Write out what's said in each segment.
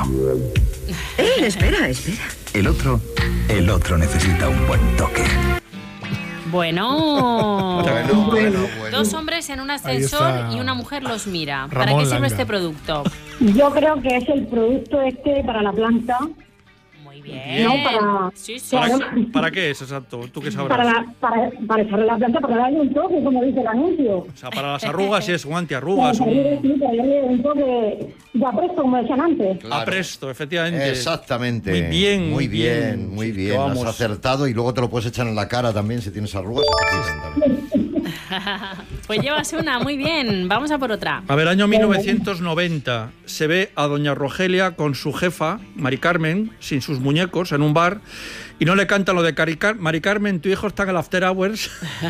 uno. Espera. El otro necesita un buen toque. Bueno. Bueno. Dos hombres en un ascensor y una mujer los mira. ¿Para Ramón qué sirve Langa. este producto? Yo creo que es el producto para la planta. Muy bien. No, para... Sí, sí. Claro. ¿Para qué es exacto? ¿Tú qué sabrás? Para echarle la planta, para darle un toque, como dice el anuncio. O sea, para las arrugas es un antiarrugas, Para darle un toque ya presto, como decían antes. a presto, efectivamente. Exactamente. Muy bien, Muy muy bien, bien. muy Sí, bien. que Has vamos. acertado y luego te lo puedes echar en la cara también si tienes arrugas. se te quitan también. Pues llevas una, muy bien. Vamos a por otra. A ver, año 1990. Se ve a doña Rogelia con su jefa, Mari Carmen, sin sus muñecos, en un bar, y no le canta lo de Mari Carmen, tu hijo está en el after hours,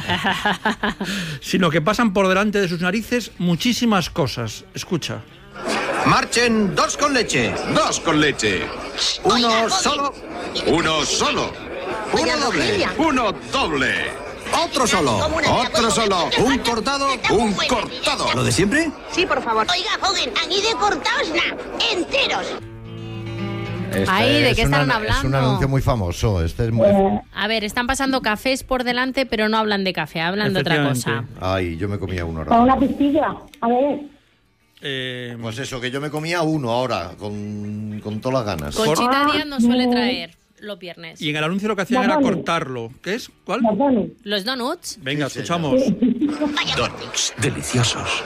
sino que pasan por delante de sus narices muchísimas cosas. Escucha. Marchen 2 con leche. 2 con leche. Uno solo. 1 solo. Uno doble. 1 doble. Otro solo. Otro solo. Un cortado. Un cortado. ¿Lo de siempre? Sí, por favor. Oiga, Hogan, aquí de cortados enteros. Ay, ¿de es qué estaban Es hablando? un anuncio muy famoso. Este es muy... A ver, están pasando cafés por delante, pero no hablan de café, hablan de otra cosa. Ay, yo me comía uno Para ahora. una pistilla. A ver. Pues eso, que yo me comía uno ahora, con todas las ganas. Conchita Díaz nos suele traer los viernes. Y en el anuncio lo que hacían era cortarlo. ¿Qué es? ¿Cuál? Los donuts. Venga, escuchamos. Donuts deliciosos.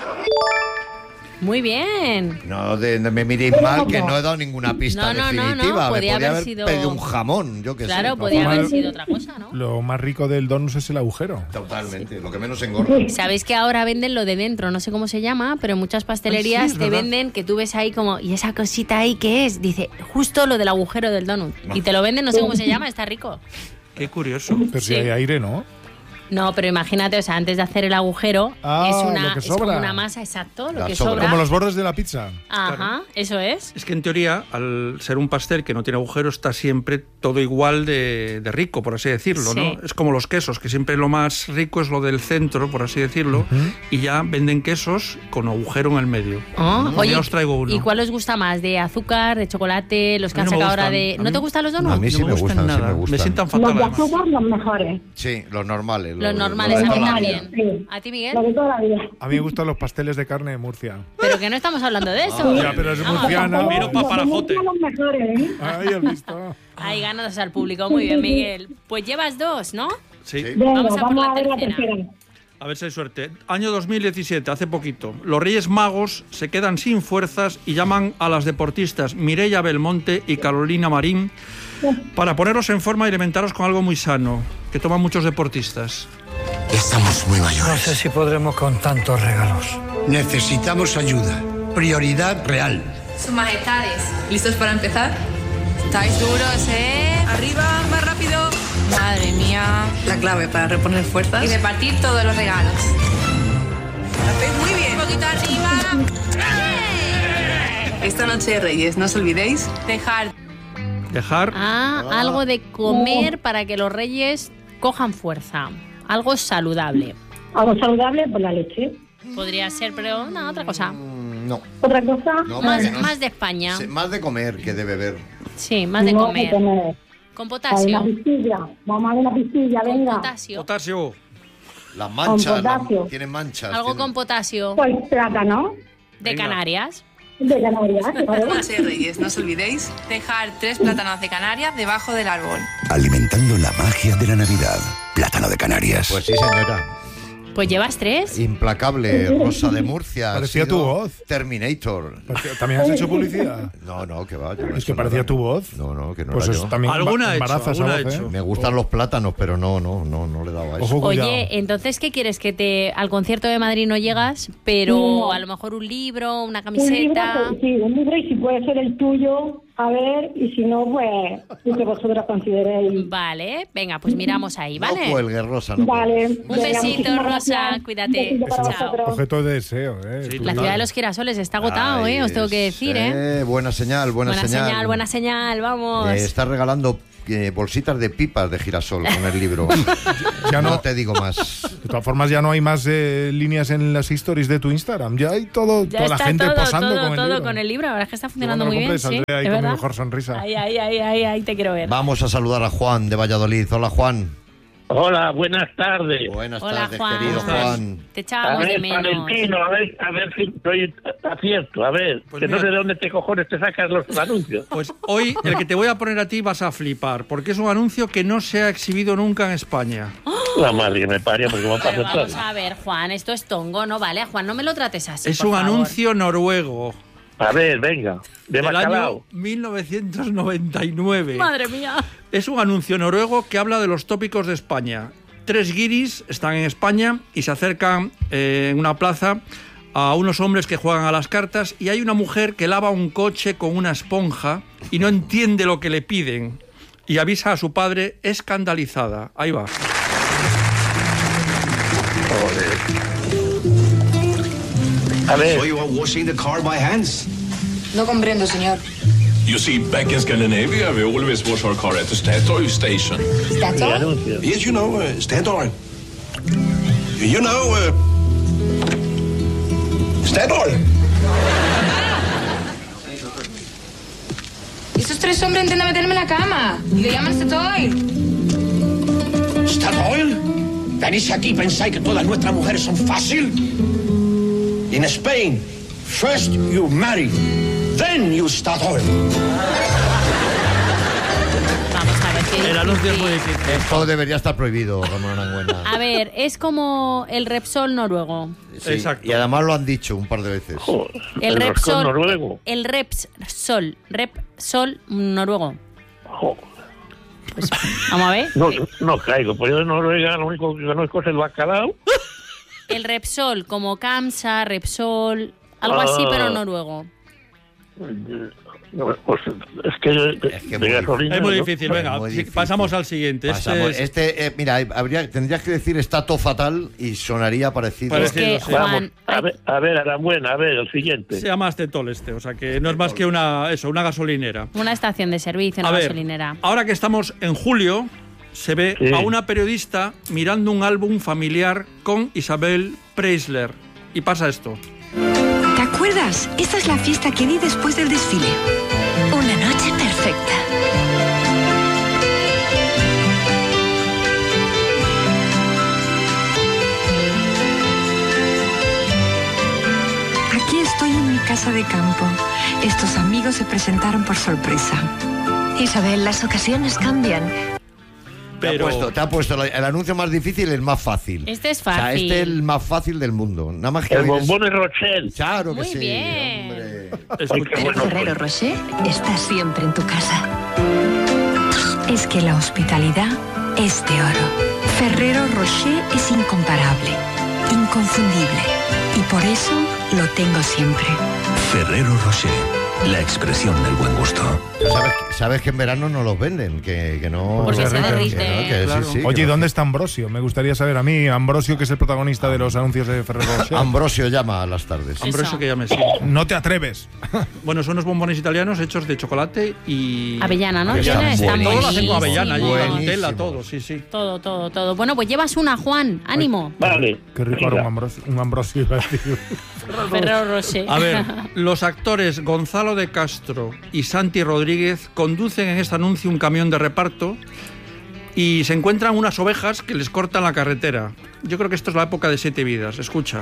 Muy bien. No me miréis mal, que no he dado ninguna pista No, definitiva. podía Me podía haber haber sido- pedido un jamón, yo qué sé. Claro, podía haber sido otra cosa, ¿no? Lo más rico del donus es el agujero. Totalmente, lo que menos engorda. Sabéis que ahora venden lo de dentro, no sé cómo se llama, pero en muchas pastelerías Ay, sí, es te verdad. venden que tú ves ahí como, ¿y esa cosita ahí qué es? Dice, justo lo del agujero del donut. Y te lo venden, no sé cómo se llama, está rico. Qué curioso. Pero si hay aire, ¿no? No, pero imagínate, o sea, antes de hacer el agujero, Ah, es, lo que es como sobra. una masa, exacto, lo La que sobra. sobra. Como los bordes de la pizza. Ajá, eso es. Es que en teoría, al ser un pastel que no tiene agujero, está siempre todo igual de rico, por así decirlo, Sí. ¿no? Es como los quesos, que siempre lo más rico es lo del centro, por así decirlo, y ya venden quesos con agujero en el medio. Oh, Ya oye, os traigo uno. ¿y cuál os gusta más? ¿De azúcar, de chocolate, los que A han mí no me sacado ahora gustan. de... A ¿No mí- te gustan los A donuts? mí sí No me gustan, sí nada. me gustan. sientan Los fatal. de además. azúcar, los mejores. Sí, los normales. Los normales, a mí normales, también. sí. ¿A ti, Miguel? Lo de toda la vida. A mí me gustan los pasteles de carne de Murcia. Pero que no estamos hablando de eso. Ya, pero es Vamos. murciana. Miro pa' Farajote. Los mejores, ¿eh? Ay, has visto. Ahí ganas al público. Muy bien, Miguel. Pues llevas dos, ¿no? Sí. Venga, Vamos a por vamos la a ver la tercera. tercera. A ver si hay suerte. Año 2017, hace poquito. Los Reyes Magos se quedan sin fuerzas y llaman a las deportistas Mireia Belmonte y Carolina Marín para ponerlos en forma y alimentaros con algo muy sano, que toman muchos deportistas. Estamos muy No mayores. sé si podremos con tantos regalos. Necesitamos ayuda. Prioridad real. Sus majestades, ¿listos para empezar? ¿Estáis duros, Arriba, más rápido. Madre mía. La clave para reponer fuerzas. Y repartir todos los regalos. Lo hacéis muy bien. Un poquito arriba. Esta noche de Reyes, no os olvidéis Dejar Algo de comer para que los reyes cojan fuerza. Algo saludable. Algo saludable, pues la leche. Podría ser, pero no, otra cosa. No. Otra cosa, No, Más, porque no- más de España. Sí, más de comer que de beber. Sí, más de no comer. de comer. Con Hay potasio. una pistilla. Vamos a ver una pistilla, Con venga. potasio. potasio. Las manchas, potasio. tienen manchas. Algo tienen- con potasio. Pues plátano. De Venga. Canarias. De Canarias, claro. noche de Reyes, no os olvidéis dejar 3 plátanos de Canarias debajo del árbol. Alimentando la magia de la Navidad. Plátano de Canarias. Pues sí, señora. Pues llevas 3. Implacable, Rosa de Murcia. ha Parecía sido tu voz. Terminator. ¿También has hecho publicidad? No, que va. yo no he Es que hecho parecía nada. tu voz. No, que no Pues era eso yo. también Alguna ha hecho, embaraza esa alguna voz, ha hecho. Me gustan los plátanos, pero no le daba a eso. Ojo, cuidado. Oye, entonces, ¿qué quieres? Que te al concierto de Madrid no llegas, pero No. a lo mejor un libro, una Un libro, camiseta. pues, sí, un libro, y si puede ser el tuyo, a ver, y si no, pues lo que vosotros consideréis. Vale, venga, pues miramos ahí, No ¿vale? cuelgues, Rosa. No Vale. Un venga, besito, muchísimas Rosa, gracias. cuídate. Un besito para Chao. vosotros. Objeto de deseo, Sí, La ciudad de los girasoles está agotado, Ay, Os tengo que decir, Buena señal, buena señal. Buena señal, vamos. Está regalando bolsitas de pipas de girasol con el libro. Ya no te digo más. De todas formas, ya no hay más líneas en las stories de tu Instagram. Ya hay todo, Ya toda la está gente posando todo con el libro. con el libro. La verdad es que está Yo funcionando cuando muy lo bien. compre, Sí, saldré ahí ¿es con mi verdad? mejor sonrisa. Ahí te quiero ver. Vamos a saludar a Juan de Valladolid. Hola, Juan. Hola, buenas tardes. Buenas Hola, tardes, Juan. querido Juan. Te echábamos de menos. Valentino, a ver si estoy acierto. A ver, Pues que mira, no sé de dónde te cojones te sacas los anuncios. Pues hoy el que te voy a poner a ti vas a flipar, porque es un anuncio que no se ha exhibido nunca en España. La madre que me parió, porque me Pero pasa vamos todo. a ver, Juan, esto es tongo, ¿no? Vale, Juan, no me lo trates así, Es por un favor. anuncio noruego. A ver, venga, de Del año bacalao. 1999. Madre mía. Es un anuncio noruego que habla de los tópicos de España. 3 guiris están en España y se acercan en una plaza a unos hombres que juegan a las cartas y hay una mujer que lava un coche con una esponja y no entiende lo que le piden y avisa a su padre escandalizada. Ahí va. A ver. So you are washing the car by hands? No comprendo, señor. You see, back in Scandinavia, we always wash our car at the Statoil station. ¿Statoil? Yes, you know, Statoil. You know, Statoil. Esos 3 hombres intentan meterme en la cama. Y le llaman Statoil. ¿Statoil? ¿Venís aquí y pensáis que todas nuestras mujeres son fácil? In Spain, first you marry, then you Statoil. Vamos a ver qué El anuncio es muy difícil. Esto debería estar prohibido, Ramón Arangüena. A ver, es como el Repsol noruego. Sí, Exacto. Y además lo han dicho un par de veces. El Repsol noruego. El Repsol noruego. Pues, vamos a ver. No caigo, pues yo de Noruega lo único que conozco es el bacalao. El Repsol, como Kamsa, Repsol, algo así, pero noruego. Pues es que de gasolina, Es muy ¿no? difícil, venga, Muy difícil. pasamos al siguiente. Pasamos. Mira, tendrías que decir está todo fatal y sonaría parecido. Es que, Juan, Vamos, a ver, Arambuena, a ver, el siguiente. Se llama Statoil o sea que no es más que una gasolinera. una estación de servicio, una A ver, gasolinera. ahora que estamos en julio, se ve Sí. a una periodista mirando un álbum familiar con Isabel Preisler. Y pasa esto. ¿Te acuerdas? Esta es la fiesta que di después del desfile. Una noche perfecta. Aquí estoy en mi casa de campo. Estos amigos se presentaron por sorpresa. Isabel, las ocasiones cambian. Te ha puesto el anuncio más difícil, el más fácil. Este es O sea, fácil. este es el más fácil del mundo. Nada más que El oír bombón de Rochelle. Claro que Muy sí. bien. Hombre. El Ferrero Rocher está siempre en tu casa. Es que la hospitalidad es de oro. Ferrero Rocher es incomparable, inconfundible. Y por eso lo tengo siempre. Ferrero Rocher, la expresión del buen gusto. ¿Sabes que en verano no los venden? Que no... Porque se derrite. que Claro. sí, Oye, que ¿y no. dónde está Ambrosio? Me gustaría saber a mí, Ambrosio, que es el protagonista de los anuncios de Ferrero Rocher. Ambrosio llama a las tardes. Ambrosio que llame, sí. No te atreves. Bueno, son unos bombones italianos hechos de chocolate y... Avellana, ¿no? Avellana. Están Todo lo hacen con buenísimos. avellana, y Buenísimo. Nutella, todo, sí, sí. Todo. Bueno, pues llevas una, Juan. Ánimo. Vale. Qué rico era un Ambrosio. Iba a decir. Ferrero Rocher. A ver, los actores Gonzalo de Castro y Santi Rodríguez conducen en este anuncio un camión de reparto y se encuentran unas ovejas que les cortan la carretera. Yo creo que esto es la época de 7 vidas. Escucha.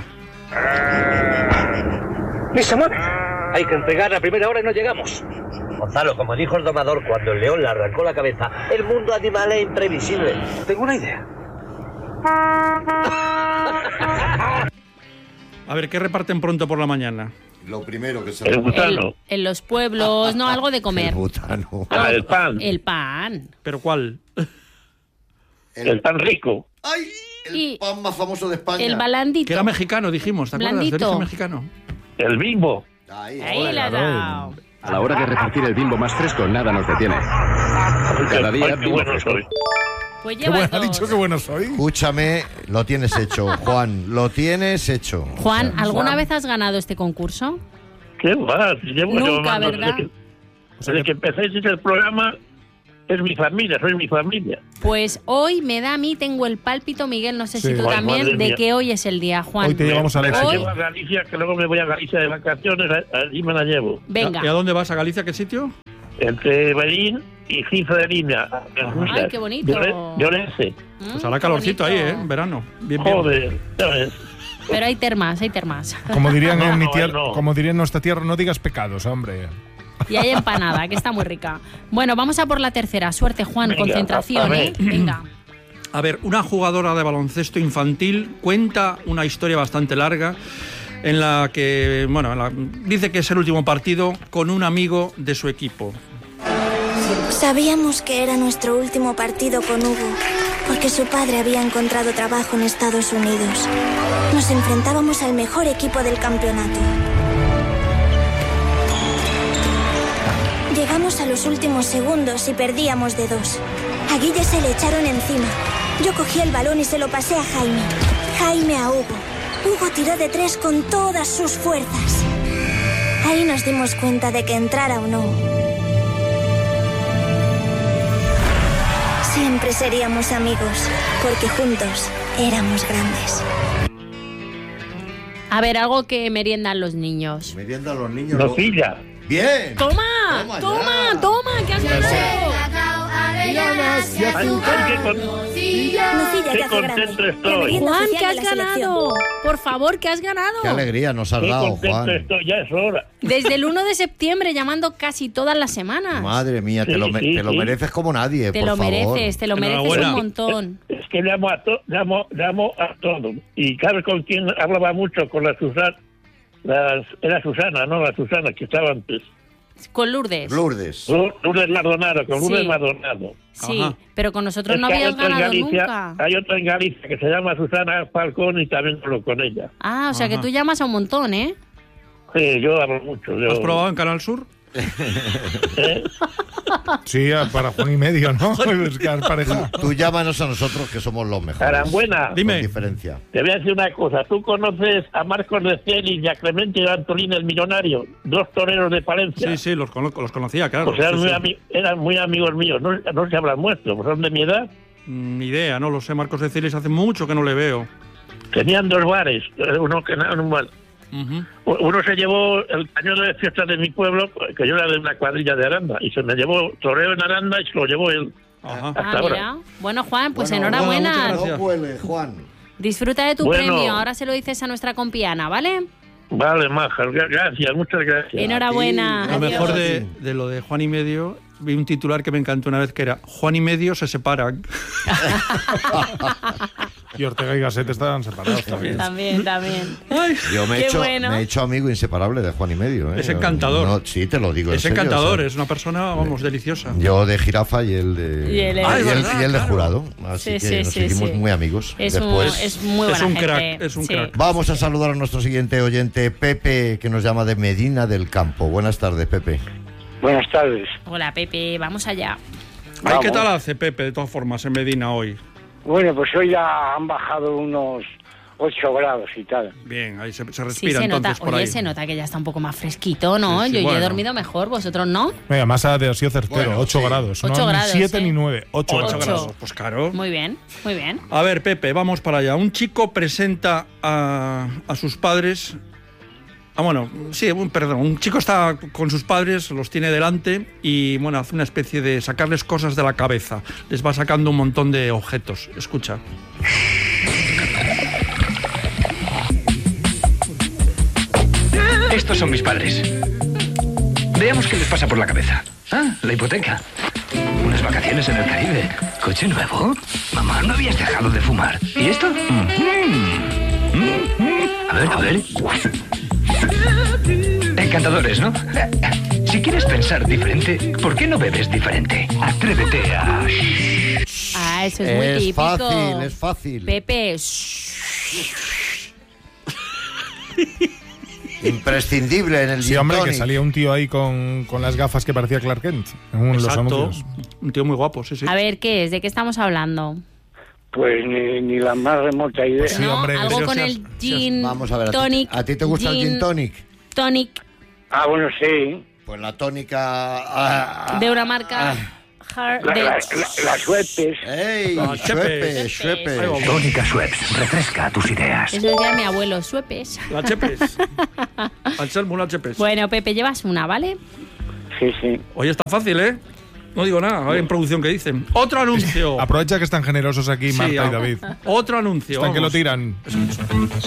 Mis amores, hay que entregar a primera hora y no llegamos. Gonzalo, como dijo el domador cuando el león le arrancó la cabeza, el mundo animal es imprevisible. Tengo una idea. A ver, ¿qué reparten pronto por la mañana? Lo primero que se... El butano. En los pueblos, no, algo de comer. El butano. El pan. El pan. ¿Pero cuál? El pan rico. ¡Ay! El pan más famoso de España. El balandito. Que era mexicano, dijimos, ¿te acuerdas? De Blandito. origen mexicano. El Bimbo. Ahí la ha dado. A la hora de repartir el Bimbo más fresco, nada nos detiene. Cada día, Qué Bimbo bueno fresco. soy. Pues Qué bueno, llevas ha dos. dicho que bueno soy. Escúchame, lo tienes hecho, Juan. Lo tienes hecho. Juan, ¿alguna vez has ganado este concurso? ¿Qué va? Llevo Nunca, llamando ¿verdad? desde que empecéis el programa es mi familia, soy mi familia. Pues hoy me da a mí, tengo el pálpito, Miguel, no sé si tú Ay, también, madre de mía. que hoy es el día, Juan. Hoy te llevamos a Me la Alexa. llevo a Galicia, que luego me voy a Galicia de vacaciones, allí me la llevo. Venga. ¿Y a dónde vas? ¿A Galicia? ¿Qué sitio? Entre Berín y Giza de Línea. Ay, qué bonito. Llorense. Pues hará calorcito ahí, En verano. Bien, bien. Joder, ¿sabes? Pero hay termas, hay termas. Como dirían en mi No, tierra, no. como dirían en nuestra tierra, no digas pecados, hombre. Y hay empanada, que está muy rica. Bueno, vamos a por la tercera. Suerte, Juan, Venga, concentración, a ver. Venga. A ver, una jugadora de baloncesto infantil cuenta una historia bastante larga en la que, dice que es el último partido con un amigo de su equipo. Sabíamos que era nuestro último partido con Hugo, porque su padre había encontrado trabajo en Estados Unidos. Nos enfrentábamos al mejor equipo del campeonato. Llegamos a los últimos segundos y perdíamos de 2. A Guille se le echaron encima. Yo cogí el balón y se lo pasé a Jaime. Jaime a Hugo. Hugo tiró de 3 con todas sus fuerzas. Ahí nos dimos cuenta de que entrara o no, siempre seríamos amigos, porque juntos éramos grandes. A ver, algo que meriendan los niños. Meriendan los niños. Nocilla. Bien. ¡Toma! ¡Toma! ¡Que has ganado! Qué contento estoy. Juan, que has de la selección. ganado. Por favor, que has ganado. Qué alegría nos has Qué dado, contento Juan. estoy, ya es hora. Desde el 1 de septiembre, llamando casi todas las semanas. Madre mía, te lo mereces como nadie, Te por lo favor. mereces, te lo mereces un montón. Es que llamo a todos. Y ¿sabes con quién hablaba mucho? Con la Susana. Era Susana, ¿no? La Susana que estaba antes. Con Lourdes. Lourdes Maldonado, con Lourdes Sí. Maldonado. Sí, Ajá. pero con nosotros Es no que hay habías otra en ganado Galicia, nunca. hay otra en Galicia que se llama Susana Falcón y también hablo con ella. Ah, o sea que tú llamas a un montón, ¿eh? Sí, yo hablo mucho. ¿Has probado en Canal Sur? Sí, para Juan y medio, ¿no? Buscar pareja. Tú llámanos a nosotros que somos los mejores. Carambuena. Con diferencia. Te voy a decir una cosa. ¿Tú conoces a Marcos de Celis y a Clemente de Antolín el Millonario? 2 toreros de Palencia. Sí, los conocía, claro. Pues eran, Sí, muy sí. eran muy amigos míos. No se habrán muerto, pues son de mi edad. Ni idea, no lo sé. Marcos de Celis hace mucho que no le veo. Tenían 2 bares. Uno que un bar. Uno se llevó el cañón de fiestas de mi pueblo, que yo era de una cuadrilla de Aranda, y se me llevó toreo en Aranda y se lo llevó él. Hasta Ah, ahora. mira. Bueno, Juan, pues Bueno, enhorabuena. No cuele, Juan. Disfruta de tu Bueno. premio. Ahora se lo dices a nuestra compiana, ¿vale? Vale, maja, gracias, muchas gracias. Enhorabuena. Lo Adiós. mejor de lo de Juan y medio, vi un titular que me encantó una vez que era Juan y medio se separan. Y Ortega y Gasset estaban separados también. También. Yo me Qué he hecho, bueno. me he hecho amigo inseparable de Juan y medio. Es encantador. No, sí, te lo digo. en Es serio, encantador, o sea, es una persona, vamos, deliciosa. Yo de jirafa y él de. Y él es- y él, verdad, y él de claro. jurado. Así Sí, que sí, nos sí, hicimos sí. muy amigos. Es Después, muy buena es un gente. crack, es un Sí. crack. Vamos a saludar a nuestro siguiente oyente, Pepe, que nos llama de Medina del Campo. Buenas tardes, Pepe. Buenas tardes. Hola, Pepe, vamos allá. Ay, ¿qué tal hace Pepe, de todas formas, en Medina hoy? Bueno, pues hoy ya han bajado unos 8 grados y tal. Bien, ahí se Sí, respira se nota. entonces por Oye, ahí. se nota que ya está un poco más fresquito, ¿no? Sí, sí, Yo ya bueno. he dormido mejor, vosotros no. Venga, más ha sido certero. Bueno, 8 sí. grados. 8 no grados, ni 7 ¿eh? ni 9. 8 8 grados. grados, pues claro. Muy bien, muy bien. A ver, Pepe, vamos para allá. Un chico presenta a sus padres. Un chico está con sus padres, los tiene delante y, bueno, hace una especie de sacarles cosas de la cabeza. Les va sacando un montón de objetos. Escucha. Estos son mis padres. Veamos qué les pasa por la cabeza. Ah, la hipoteca. Unas vacaciones en el Caribe. ¿Coche nuevo? Mamá, ¿no habías dejado de fumar? ¿Y esto? A ver. Encantadores, ¿no? Si quieres pensar diferente, ¿por qué no bebes diferente? Atrévete a... Ah, eso es muy Es típico. fácil, es fácil. Pepe, Imprescindible en el Sí, gin hombre, que tonic. salía un tío ahí con las gafas que parecía Clark Kent en uno de los Exacto. anuncios. Un tío muy guapo, sí, sí. a ver, ¿qué es? ¿De qué estamos hablando? Pues ni la más remota idea. Sí, ¿No? hombre, Algo pero con si el gin Vamos a ver, tonic. ¿a ti te gusta el gin tonic? Tonic Ah, bueno, sí. Pues la tónica... de una marca Las Schweppes. ¡Ey! Schweppes. Tónica Schweppes, refresca tus ideas. Eso decía mi abuelo, Schweppes. La Chepes. Anselmo, la Chepes. Bueno, Pepe, llevas una, ¿vale? Sí. Oye, está fácil, ¿eh? No digo nada, a ver en producción qué dicen. Otro anuncio. Aprovecha que están generosos aquí Marta y David. Otro anuncio. Están que lo vamos. tiran.